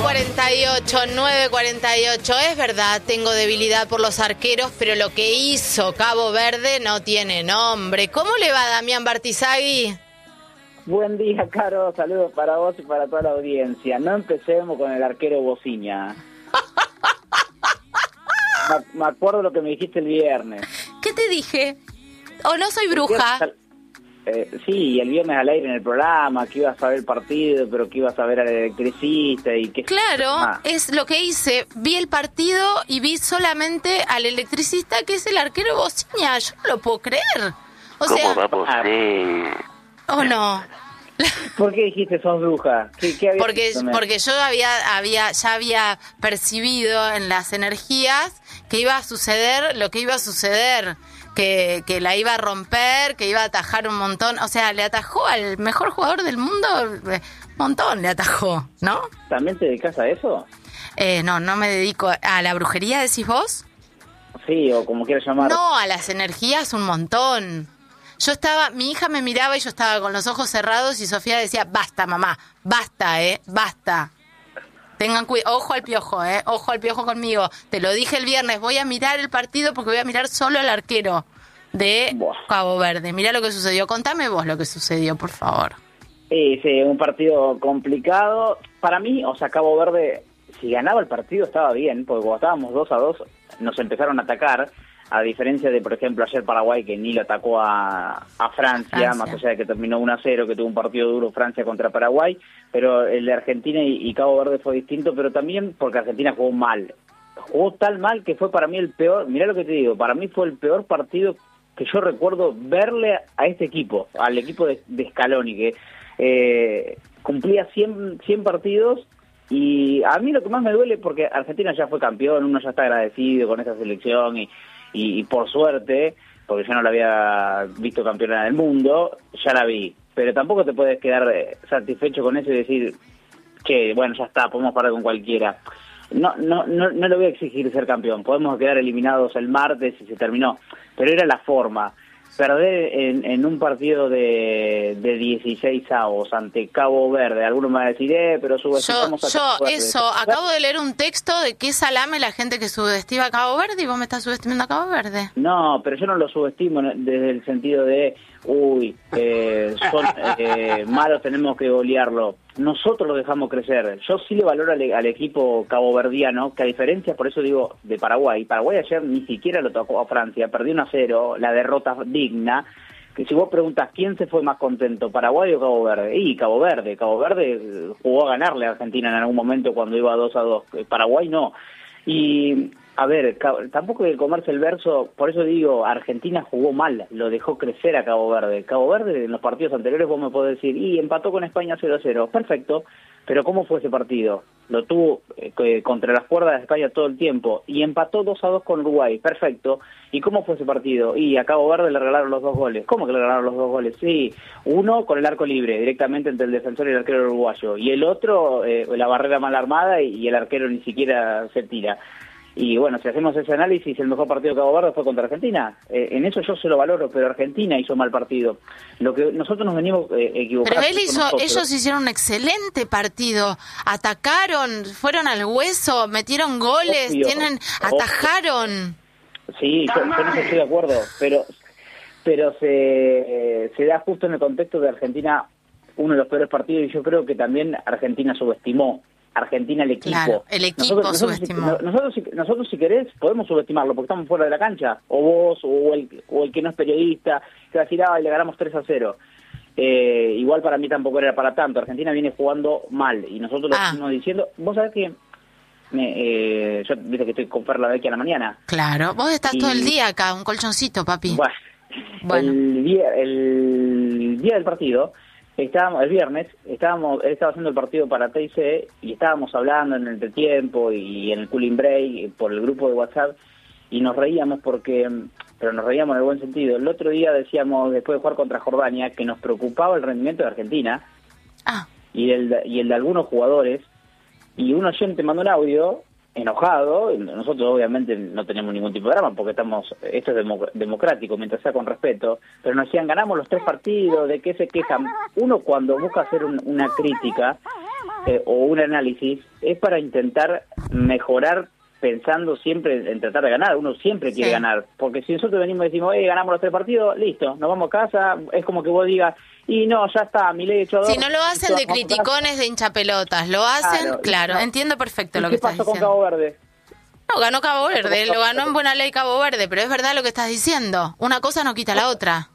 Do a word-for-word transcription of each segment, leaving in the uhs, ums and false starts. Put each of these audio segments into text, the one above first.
cuarenta y ocho, nueve cuarenta y ocho. Es verdad, tengo debilidad por los arqueros, pero lo que hizo Cabo Verde no tiene nombre. ¿Cómo le va, Damián Bartizagui? Buen día, Caro. Saludos para vos y para toda la audiencia. No empecemos con el arquero Bociña. me, me acuerdo lo que me dijiste el viernes. ¿Qué te dije? ¿O no soy bruja? Eh, sí, el viernes al aire en el programa, que ibas a ver el partido, pero que ibas a ver al electricista y que... Claro, ah. es lo que hice. Vi el partido y vi solamente al electricista, que es el arquero Bociña. Yo no lo puedo creer. O ¿Cómo sea, vamos a ser? ¿o no? ¿Por qué dijiste sos bruja? ¿Qué, qué habías Porque, visto, porque yo había, había, ya había percibido en las energías que iba a suceder lo que iba a suceder. Que, que la iba a romper, que iba a atajar un montón. O sea, le atajó al mejor jugador del mundo, un montón le atajó, ¿no? ¿También te dedicas a eso? Eh, no, no me dedico a la brujería, ¿decís vos? Sí, o como quieras llamar. No, a las energías un montón. Yo estaba, mi hija me miraba y yo estaba con los ojos cerrados y Sofía decía, basta, mamá, basta, eh, basta. Tengan cuidado, ojo al piojo, eh, ojo al piojo conmigo. Te lo dije el viernes, voy a mirar el partido porque voy a mirar solo al arquero de Buah. Cabo Verde. Mirá lo que sucedió, contame vos lo que sucedió, por favor. Sí, sí, un partido complicado. Para mí, o sea, Cabo Verde, si ganaba el partido estaba bien, porque cuando estábamos dos a dos nos empezaron a atacar. A diferencia de, por ejemplo, ayer Paraguay, que ni lo atacó a, a Francia, Francia, más allá de que terminó uno a cero, que tuvo un partido duro Francia contra Paraguay, pero el de Argentina y, y Cabo Verde fue distinto, pero también porque Argentina jugó mal. Jugó tan mal que fue para mí el peor, mirá lo que te digo, para mí fue el peor partido que yo recuerdo verle a este equipo, al equipo de, de Scaloni, que eh, cumplía cien, cien partidos. Y a mí lo que más me duele, porque Argentina ya fue campeón, uno ya está agradecido con esta selección y, y, y por suerte, porque yo no la había visto campeona del mundo, ya la vi. Pero tampoco te puedes quedar satisfecho con eso y decir que, bueno, ya está, podemos parar con cualquiera. No, no, no, no le voy a exigir ser campeón, podemos quedar eliminados el martes y se terminó, pero era la forma. Perder en, en un partido de, de dieciséis avos ante Cabo Verde, algunos me van a decir, eh, pero subestimamos yo, a Cabo yo Verde. eso, acabo de leer un texto de que es salame la gente que subestima a Cabo Verde y vos me estás subestimando a Cabo Verde. No, pero yo no lo subestimo desde el sentido de, uy, eh, son eh, malos, tenemos que golearlo. Nosotros lo dejamos crecer. Yo sí le valoro al, al equipo caboverdiano, que a diferencia, por eso digo, de Paraguay. Paraguay ayer ni siquiera lo tocó a Francia, perdió uno a cero, la derrota digna. Que si vos preguntas quién se fue más contento, Paraguay o Cabo Verde, y Cabo Verde. Cabo Verde jugó a ganarle a Argentina en algún momento cuando iba dos a dos. Paraguay no. Y... A ver, tampoco hay que comerse el verso, por eso digo, Argentina jugó mal, lo dejó crecer a Cabo Verde. Cabo Verde en los partidos anteriores vos me podés decir, y empató con España cero a cero, perfecto, pero ¿cómo fue ese partido? Lo tuvo eh, contra las cuerdas de España todo el tiempo, y empató dos a dos con Uruguay, perfecto. ¿Y cómo fue ese partido? Y a Cabo Verde le regalaron los dos goles. ¿Cómo que le regalaron los dos goles? Sí, uno con el arco libre, directamente entre el defensor y el arquero uruguayo, y el otro, eh, la barrera mal armada, y el arquero ni siquiera se tira. Y bueno, si hacemos ese análisis, el mejor partido de Cabo Verde fue contra Argentina. Eh, en eso yo se lo valoro, pero Argentina hizo mal partido. Lo que nosotros nos venimos eh, equivocando. Pero él hizo, ellos hicieron un excelente partido. Atacaron, fueron al hueso, metieron goles, Obvio, tienen, atajaron. Sí, yo, yo no estoy de acuerdo, pero pero se, eh, se da justo en el contexto de Argentina uno de los peores partidos, y yo creo que también Argentina subestimó. Argentina el equipo. Claro, el equipo nosotros, subestimó. Nosotros, nosotros, si, nosotros, si querés, podemos subestimarlo porque estamos fuera de la cancha. O vos, o el, o el que no es periodista, que va a decir, ah, le ganamos tres a cero. Eh, igual para mí tampoco era para tanto. Argentina viene jugando mal y nosotros lo ah. estamos diciendo. Vos sabés que me, eh, yo viste que estoy con Fer la Vecchia a la mañana. Claro, vos estás y, todo el día acá, un colchoncito, papi. Bueno, bueno. El, día, el día del partido... Estábamos, el viernes, estábamos, él estaba haciendo el partido para T I C y estábamos hablando en el entretiempo y en el cooling break por el grupo de WhatsApp y nos reíamos porque, pero nos reíamos en el buen sentido. El otro día decíamos, después de jugar contra Jordania, que nos preocupaba el rendimiento de Argentina ah. y, el, y el de algunos jugadores, y un oyente mandó un audio enojado. Nosotros obviamente no tenemos ningún tipo de drama porque estamos, esto es democ- democrático mientras sea con respeto, pero nos decían ganamos los tres partidos, ¿de qué se quejan? Uno cuando busca hacer un, una crítica eh, o un análisis, es para intentar mejorar pensando siempre en tratar de ganar. Uno siempre quiere sí. ganar, porque si nosotros venimos y decimos, eh, ganamos los tres partidos, listo, nos vamos a casa, es como que vos digas, y no, ya está, Milei echó dos. Si no lo hacen de criticones de hinchapelotas, lo hacen, claro, claro no, entiendo perfecto lo que estás diciendo. ¿Qué pasó con Cabo Verde? No, ganó Cabo Verde, lo ganó en buena ley Cabo Verde, pero es verdad lo que estás diciendo, una cosa no quita la otra.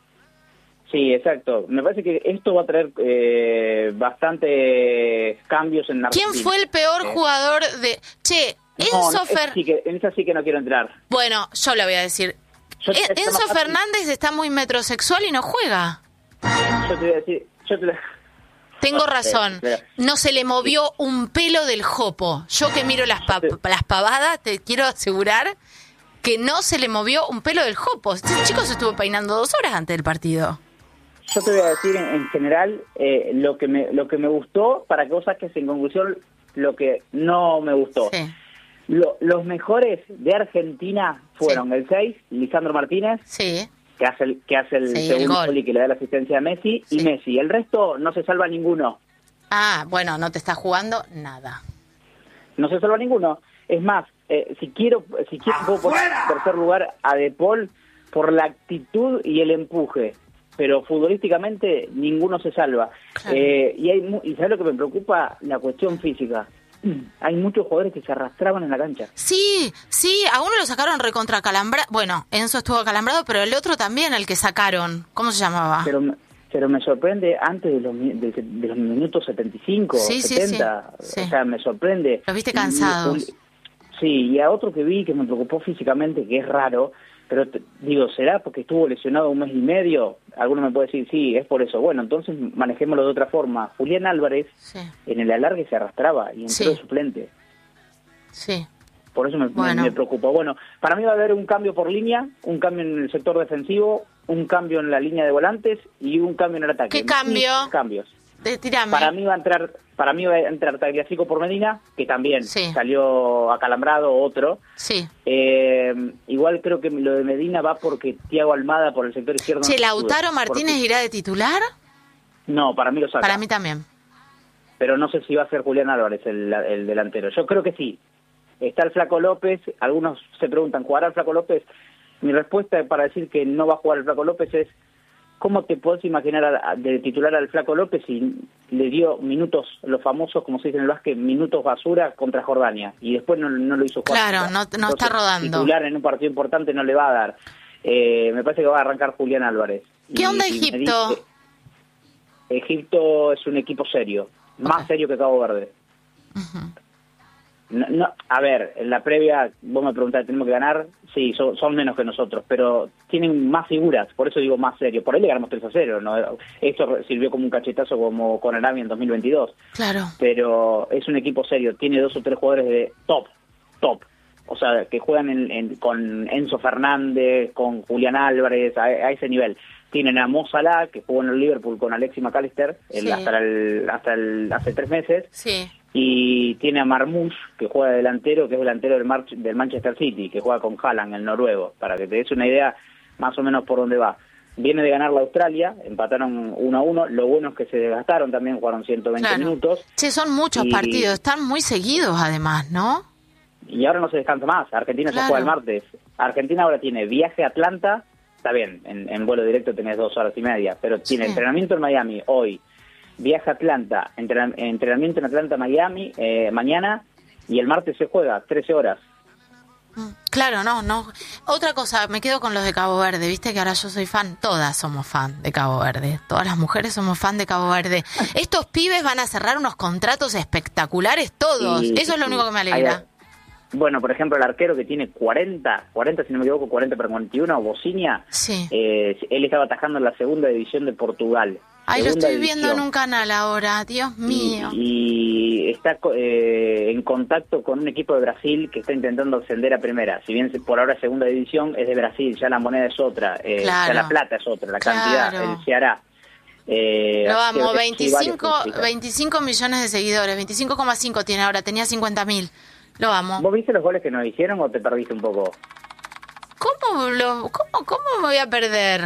Sí, exacto. Me parece que esto va a traer eh, bastantes cambios en Argentina. ¿Quién fue el peor eh. jugador de...? Che, Enzo no, Fer... sí que, en esa sí que no quiero entrar. Bueno, yo le voy a decir. Yo te, Enzo Fernández está muy metrosexual y no juega. Yo te voy a decir... Yo te... Tengo razón. No se le movió un pelo del jopo. Yo que miro las, pa las pavadas, te quiero asegurar que no se le movió un pelo del jopo. Este chico se estuvo peinando dos horas antes del partido. Yo te voy a decir en, en general eh, lo que me lo que me gustó, para que vos saques en conclusión lo que no me gustó. Sí. Lo, los mejores de Argentina fueron sí. el seis, Lisandro Martínez, sí. que hace el, que hace el sí, segundo el gol y que le da la asistencia a Messi, sí. y Messi. El resto no se salva ninguno. Ah, bueno, no te está jugando nada. No se salva ninguno. Es más, eh, si quiero si quiero puedo poner en tercer lugar a De Paul por la actitud y el empuje, pero futbolísticamente ninguno se salva. Claro. Eh, y hay y ¿sabes lo que me preocupa? La cuestión física. Hay muchos jugadores que se arrastraban en la cancha. Sí, sí, a uno lo sacaron recontra calambrado. Bueno, Enzo estuvo acalambrado, pero el otro también, el que sacaron. ¿Cómo se llamaba? Pero, pero me sorprende antes de los, de, de los minutos setenta y cinco, sí, setenta. Sí, sí. O sea, me sorprende. Los viste cansados. Y, sí, y a otro que vi que me preocupó físicamente, que es raro, pero te, digo, ¿será porque estuvo lesionado un mes y medio? Alguno me puede decir, sí, es por eso. Bueno, entonces manejémoslo de otra forma. Julián Álvarez, sí. en el alargue se arrastraba y entró sí. de suplente. Sí. Por eso me, bueno. me, me preocupó. Bueno, para mí va a haber un cambio por línea, un cambio en el sector defensivo, un cambio en la línea de volantes y un cambio en el ataque. ¿Qué cambio? Mis cambios. De, tirame. Para mí va a entrar, para mí va a entrar Tagliafico por Medina, que también sí. salió acalambrado, otro. Sí. Eh, igual creo que lo de Medina va porque Thiago Almada por el sector izquierdo. Che, ¿Lautaro Martínez porque... irá de titular? No, para mí lo saca. Para mí también. Pero no sé si va a ser Julián Álvarez el, el delantero. Yo creo que sí. Está el Flaco López. Algunos se preguntan, ¿jugará el Flaco López? Mi respuesta para decir que no va a jugar el Flaco López es, ¿cómo te puedes imaginar a, a, de titular al Flaco López si le dio minutos, los famosos, como se dice en el básquet, minutos basura contra Jordania? Y después no, no lo hizo jugar. Claro, no, no Entonces, está rodando. Titular en un partido importante no le va a dar. Eh, me parece que va a arrancar Julián Álvarez. ¿Qué y, onda Egipto? Dice, Egipto es un equipo serio, okay. más serio que Cabo Verde. Uh-huh. No, no, a ver, en la previa, vos me preguntaste, ¿tenemos que ganar? Sí, son, son menos que nosotros, pero tienen más figuras, por eso digo más serio. Por ahí le ganamos tres a cero, ¿no? Esto sirvió como un cachetazo como con Arabia en dos mil veintidós. Claro. Pero es un equipo serio, tiene dos o tres jugadores de top, top. O sea, que juegan en, en, con Enzo Fernández, con Julián Álvarez, a, a ese nivel. Tienen a Mo Salah, que jugó en el Liverpool con Alexis McAllister el, sí. hasta, el, hasta el, hace tres meses. Sí. Y tiene a Marmoush, que juega de delantero, que es delantero del, Mar del Manchester City, que juega con Haaland, el noruego, para que te des una idea más o menos por dónde va. Viene de ganar la Australia, empataron uno a uno, lo bueno es que se desgastaron también, jugaron ciento veinte claro. minutos. Sí, son muchos y... partidos, están muy seguidos además, ¿no? Y ahora no se descansa más, Argentina claro. se juega el martes. Argentina ahora tiene viaje a Atlanta, está bien, en, en vuelo directo tenés dos horas y media, pero tiene sí. entrenamiento en Miami hoy, viaje a Atlanta, entren, entrenamiento en Atlanta, Miami, eh, mañana, y el martes se juega, trece horas. Claro, no, no. Otra cosa, me quedo con los de Cabo Verde, viste que ahora yo soy fan, todas somos fan de Cabo Verde, todas las mujeres somos fan de Cabo Verde. Estos pibes van a cerrar unos contratos espectaculares todos, y, eso es lo único que me alegra. Hay, bueno, por ejemplo, el arquero que tiene cuarenta, cuarenta si no me equivoco, cuarenta para cuarenta y uno, Bocinia, sí. eh, él estaba atajando en la segunda división de Portugal. Ay, lo estoy división. viendo en un canal ahora, Dios mío. Y, y está eh, en contacto con un equipo de Brasil que está intentando ascender a primera. Si bien por ahora segunda división es de Brasil, ya la moneda es otra, eh, claro. ya la plata es otra, la claro. cantidad, el se hará. Eh, Lo vamos, veinticinco, veinticinco millones de seguidores, veinticinco coma cinco tiene ahora, tenía cincuenta mil. Lo vamos. ¿Vos viste los goles que nos hicieron o te perdiste un poco? ¿Cómo, lo, cómo, cómo me voy a perder?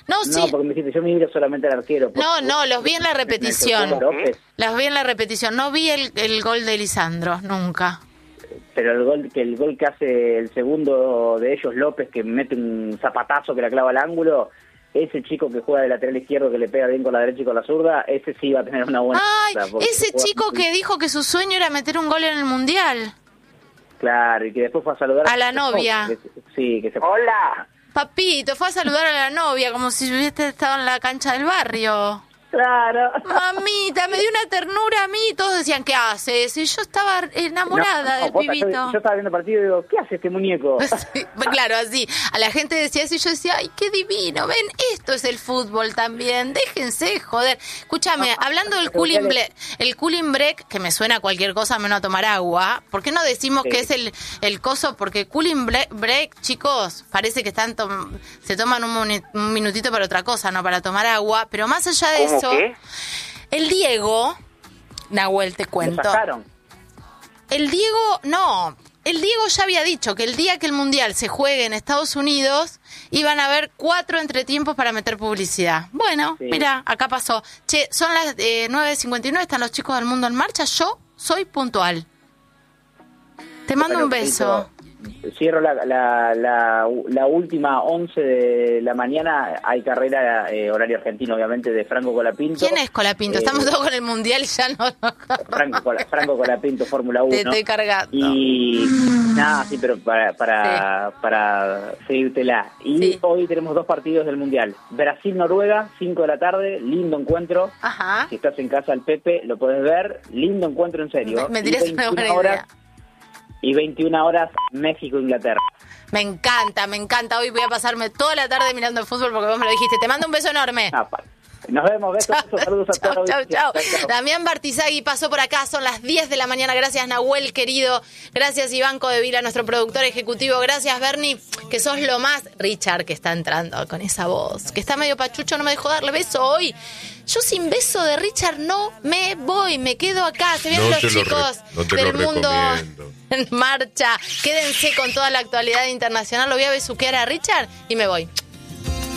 No, sí. No, porque me dijiste, yo me miro solamente al arquero. No, no, los vi en la repetición. López. Los vi en la repetición. No vi el, el gol de Lisandro, nunca. Pero el gol que el gol que hace el segundo de ellos, López, que mete un zapatazo que la clava al ángulo, ese chico que juega de lateral izquierdo, que le pega bien con la derecha y con la zurda, ese sí va a tener una buena... Ay, ese chico que dijo que su sueño era meter un gol en el Mundial. Claro, y que después fue a saludar... A la novia. Que, sí, que se... Hola. Papito, fue a saludar a la novia como si hubiese estado en la cancha del barrio. Claro. Mamita, me dio una ternura a mí. Todos decían, ¿qué haces? Y yo estaba enamorada no, no, del posta, pibito. Yo, yo estaba viendo el partido y digo, ¿qué hace este muñeco? Sí, claro, así. A la gente decía eso y yo decía, ay, qué divino. Ven, esto es el fútbol también. Déjense, joder. Escúchame, no, hablando del cooling break, el cooling break, que me suena a cualquier cosa menos a tomar agua, ¿por qué no decimos sí. que es el, el coso? Porque cooling break, break, chicos, parece que están tom- se toman un, moni- un minutito para otra cosa, no para tomar agua. Pero más allá de eso... ¿Qué? El Diego, Nahuel, te cuento. ¿Lo sacaron? El Diego, no, el Diego ya había dicho que el día que el Mundial se juegue en Estados Unidos, iban a haber cuatro entretiempos para meter publicidad. Bueno, sí. Mira, acá pasó. Che, son las eh, nueve cincuenta y nueve, están los chicos del Mundo en Marcha, yo soy puntual. Te mando bueno, un beso. Cierro la, la, la, la última once de la mañana. Hay carrera eh, horario argentino, obviamente, de Franco Colapinto. ¿Quién es Colapinto? Eh, Estamos todos con el Mundial y ya no. Franco, Col- Franco Colapinto, Fórmula uno. Te estoy cargando. Y nada, sí, pero para para, sí. para seguírtela. Y sí. Hoy tenemos dos partidos del Mundial. Brasil-Noruega, cinco de la tarde, lindo encuentro. Ajá. Si estás en casa del Pepe, lo podés ver. Lindo encuentro, en serio. Me, me dirás una buena horas, idea. Y veintiuna horas, México-Inglaterra. Me encanta, me encanta. Hoy voy a pasarme toda la tarde mirando el fútbol porque vos me lo dijiste. Te mando un beso enorme. Ah, nos vemos, besos, chau, besos, saludos a chau, todos. Chau, chau. Damián Bartizagui pasó por acá, son las diez de la mañana. Gracias, Nahuel, querido. Gracias, Iván Codevila, nuestro productor ejecutivo. Gracias, Bernie, que sos lo más. Richard, que está entrando con esa voz, que está medio pachucho, no me dejó darle beso hoy. Yo sin beso de Richard no me voy, me quedo acá. Se vienen no los chicos re, no del Mundo en Marcha. Quédense con toda la actualidad internacional. Lo voy a besuquear a Richard y me voy.